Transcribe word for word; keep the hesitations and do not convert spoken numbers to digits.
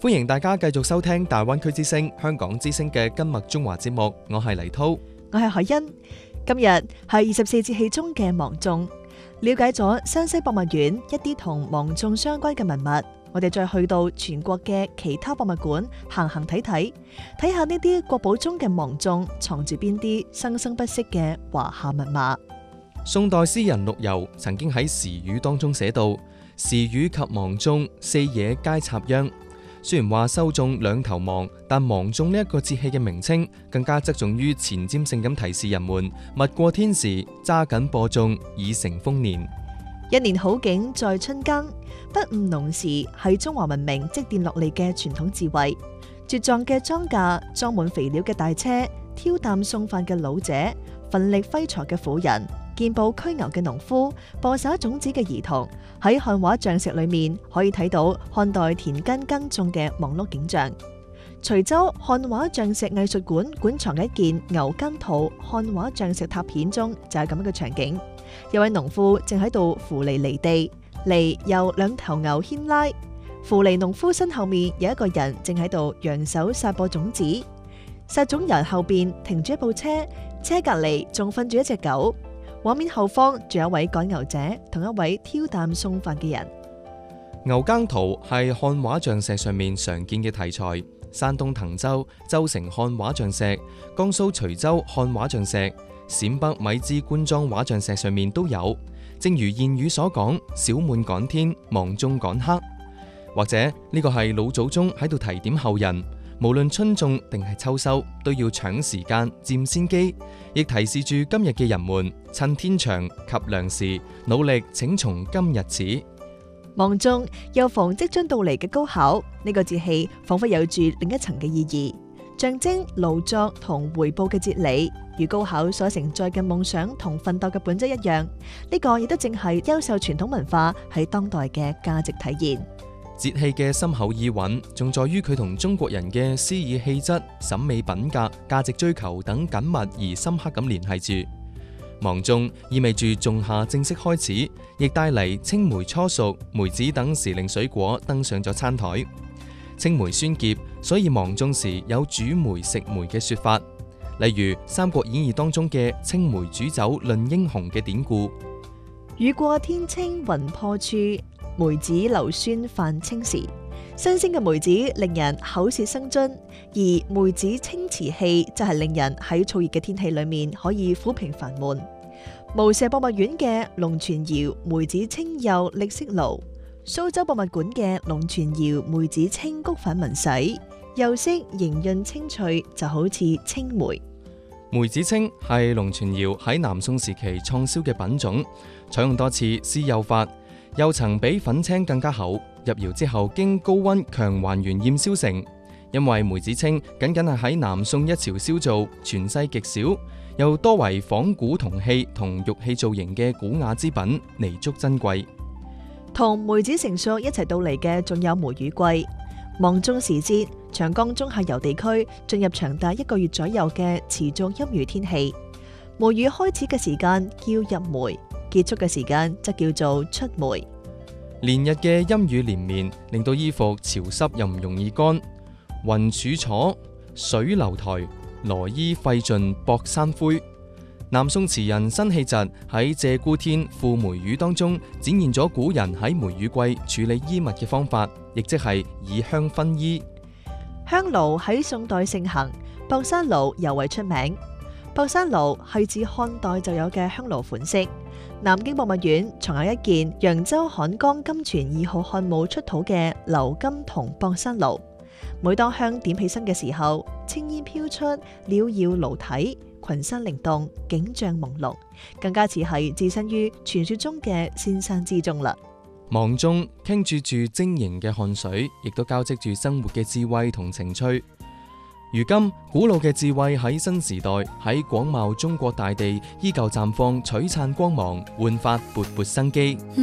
歡迎大家繼續收聽大灣區之聲香港之聲嘅今麥中華節目，我係黎濤， 我係海欣。今日係二十四節氣中嘅芒種，了解咗山西博物院一啲同芒種相關嘅文物，我哋再去到全國嘅其他博物館行行睇睇，睇下呢啲國寶中嘅芒種藏住邊啲生生不息嘅華夏密碼。 宋代詩人陸游曾經喺時語當中寫到：時語及芒種，四野皆插秧。雖然話收種兩頭芒，但芒種呢一個節氣嘅名稱更加側重於前瞻性咁提示人們勿過天時，揸緊播種，已成豐年。 一年好景在春耕，不誤農時係中華文明積澱落嚟嘅傳統智慧。茁壯嘅莊稼，裝滿肥料嘅大車，挑擔送飯嘅老者，奮力揮鋤嘅婦人，健步驅牛嘅農夫，播撒種子嘅兒童，喺漢畫像石裏面可以睇到漢代田間耕種嘅忙碌景象。徐州漢畫像石藝術館館藏嘅一件牛耕土漢畫像石拓片中就係咁樣嘅場景。有位農夫正喺度扶犁犁地，犁由兩頭牛牽拉，扶犁農夫身後面有一個人正喺度揚手撒播種子。撒種人後邊停住一部車，車隔籬仲瞓住一隻狗。畫面後方仲有一位趕牛者同一位挑擔送飯嘅人。 牛耕圖係漢畫像石上面常見嘅題材，山東滕州州城漢畫像石、江蘇徐州漢畫像石、陝北米脂官莊畫像石上面都有。正如諺語所講：小滿趕天，芒種趕黑。或者呢個係老祖宗喺度提點後人，無論春種定係秋收，都要搶時間佔先機，亦提示住今日嘅人們趁天長及良時，努力請從今日始。 芒種又逢即將到嚟嘅高考，呢個節氣仿佛有住另一層嘅意義，象徵勞作同回報嘅哲理，與高考所承載嘅夢想同奮鬥嘅本質一樣。呢個亦都正係優秀傳統文化喺當代嘅價值體現。 節氣嘅深厚意蘊，仲在於佢同中國人嘅詩意氣質、審美品格、價值追求等緊密而深刻咁聯繫住。芒種意味住仲夏正式開始，亦帶嚟青梅初熟、梅子等時令水果登上咗餐台。青梅酸澀，所以芒種時有煮梅食梅嘅說法。例如《三國演義》當中嘅青梅煮酒論英雄嘅典故。 雨過天青雲破處，梅子流酸泛青時。新鮮嘅梅子令人口舌生津，而梅子清池氣就係令人喺燥熱嘅天氣裏面可以撫平煩悶。無錫博物院嘅龍泉窯梅子清釉歷色爐，蘇州博物館嘅龍泉窯梅子清菊粉紋洗，釉色莹潤清脆，就好似青梅。 梅子清係龍泉窯喺南宋時期創燒嘅品種，採用多次施釉法，釉層比粉青更加厚。入窯之後經高溫強還原驗燒成。因為梅子清僅僅係喺南宋一朝燒造，全世極少，又多為仿古銅器同玉器造型嘅古雅之品，彌足珍貴。 同梅子成熟一齊到嚟嘅仲有梅雨季。芒種時節，長江中下游地區進入長達一個月左右嘅持續陰雨天氣。梅雨開始嘅時間叫入梅，結束嘅時間則叫做出梅。 連日嘅陰雨連綿，令到衣服潮濕又唔容易乾。雲柱楚，水流台，羅衣費盡薄衫灰。南宋詞人辛棄疾喺《鷓鴣天·賦梅雨》當中展現咗古人喺梅雨季處理衣物嘅方法，亦即係以香薰衣。 香爐喺宋代盛行，博山爐尤為出名。博山爐係自漢代就有嘅香爐款式。南京博物院藏有一件揚州漢江金泉二號漢墓出土嘅鎏金銅博山爐。每當香點起身嘅時候，青煙飄出，繚繞爐體，群山靈動，景象朦朧，更加似係置身於傳說中嘅仙山之中啦。 芒種傾注住晶瑩嘅汗水，亦都交織住生活嘅智慧同情趣。如今古老嘅智慧喺新時代喺廣袤中國大地依舊綻放璀璨光芒，煥發勃勃生機。